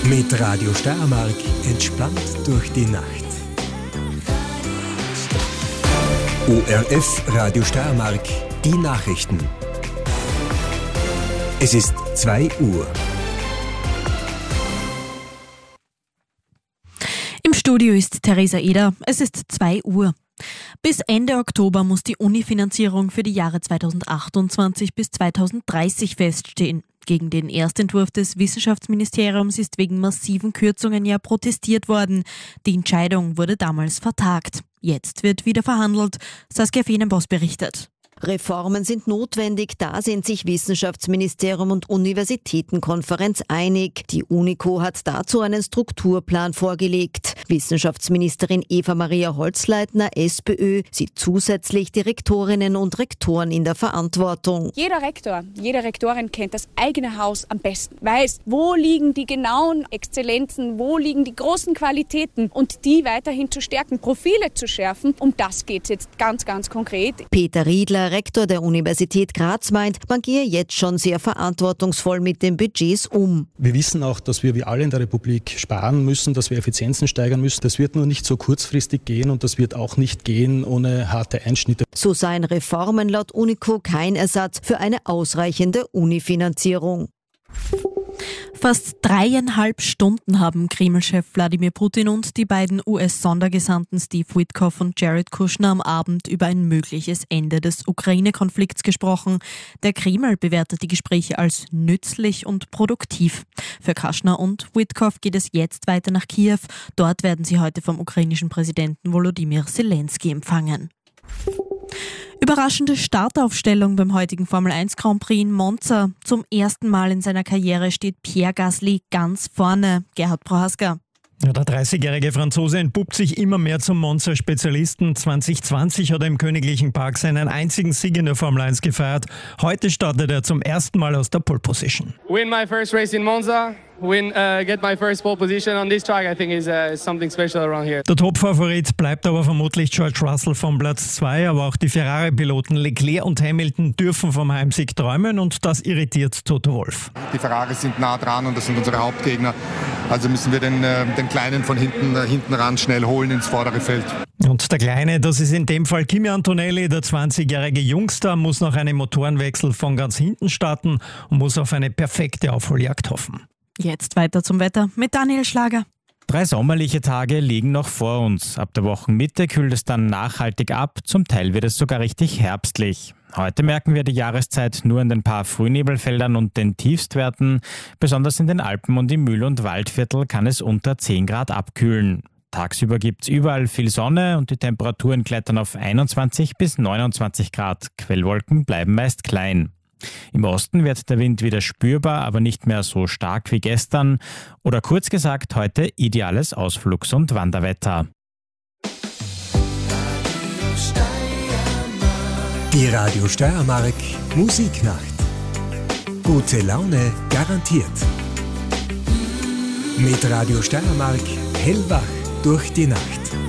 Mit Radio Steiermark entspannt durch die Nacht. ORF Radio Steiermark, die Nachrichten. Es ist 2 Uhr. Im Studio ist Theresa Eder. Es ist 2 Uhr. Bis Ende Oktober muss die Uni-Finanzierung für die Jahre 2028 bis 2030 feststehen. Gegen den Erstentwurf des Wissenschaftsministeriums ist wegen massiven Kürzungen ja protestiert worden. Die Entscheidung wurde damals vertagt. Jetzt wird wieder verhandelt. Saskia Feenenboss berichtet. Reformen sind notwendig, da sind sich Wissenschaftsministerium und Universitätenkonferenz einig. Die UNICO hat dazu einen Strukturplan vorgelegt. Wissenschaftsministerin Eva-Maria Holzleitner, SPÖ, sieht zusätzlich die Rektorinnen und Rektoren in der Verantwortung. Jeder Rektor, jede Rektorin kennt das eigene Haus am besten, weiß, wo liegen die genauen Exzellenzen, wo liegen die großen Qualitäten und die weiterhin zu stärken, Profile zu schärfen. Um das geht es jetzt ganz, ganz konkret. Peter Riedler, Rektor der Universität Graz, meint, man gehe jetzt schon sehr verantwortungsvoll mit den Budgets um. Wir wissen auch, dass wir wie alle in der Republik sparen müssen, dass wir Effizienzen steigern müssen. Das wird nur nicht so kurzfristig gehen und das wird auch nicht gehen ohne harte Einschnitte. So seien Reformen laut UNICO kein Ersatz für eine ausreichende Unifinanzierung. Fast 3,5 Stunden haben Kreml-Chef Wladimir Putin und die beiden US-Sondergesandten Steve Witkoff und Jared Kushner am Abend über ein mögliches Ende des Ukraine-Konflikts gesprochen. Der Kreml bewertet die Gespräche als nützlich und produktiv. Für Kushner und Witkoff geht es jetzt weiter nach Kiew. Dort werden sie heute vom ukrainischen Präsidenten Volodymyr Zelensky empfangen. Überraschende Startaufstellung beim heutigen Formel-1 Grand Prix in Monza. Zum ersten Mal in seiner Karriere steht Pierre Gasly ganz vorne. Gerhard Prohaska. Ja, der 30-jährige Franzose entpuppt sich immer mehr zum Monza-Spezialisten. 2020 hat er im Königlichen Park seinen einzigen Sieg in der Formel 1 gefeiert. Heute startet er zum ersten Mal aus der Pole Position. Win my first race in Monza. Get my first pole position on this track, I think is something special around here. Der Top-Favorit bleibt aber vermutlich George Russell vom Platz 2, aber auch die Ferrari-Piloten Leclerc und Hamilton dürfen vom Heimsieg träumen und das irritiert Toto Wolff. Die Ferraris sind nah dran und das sind unsere Hauptgegner, also müssen wir den Kleinen von hinten ran schnell holen ins vordere Feld. Und der Kleine, das ist in dem Fall Kimi Antonelli, der 20-jährige Jungster, muss nach einem Motorenwechsel von ganz hinten starten und muss auf eine perfekte Aufholjagd hoffen. Jetzt weiter zum Wetter mit Daniel Schlager. 3 sommerliche Tage liegen noch vor uns. Ab der Wochenmitte kühlt es dann nachhaltig ab, zum Teil wird es sogar richtig herbstlich. Heute merken wir die Jahreszeit nur in den paar Frühnebelfeldern und den Tiefstwerten. Besonders in den Alpen und im Mühl- und Waldviertel kann es unter 10 Grad abkühlen. Tagsüber gibt es überall viel Sonne und die Temperaturen klettern auf 21 bis 29 Grad. Quellwolken bleiben meist klein. Im Osten wird der Wind wieder spürbar, aber nicht mehr so stark wie gestern. Oder kurz gesagt, heute ideales Ausflugs- und Wanderwetter. Die Radio Steiermark Musiknacht. Gute Laune garantiert. Mit Radio Steiermark hellwach durch die Nacht.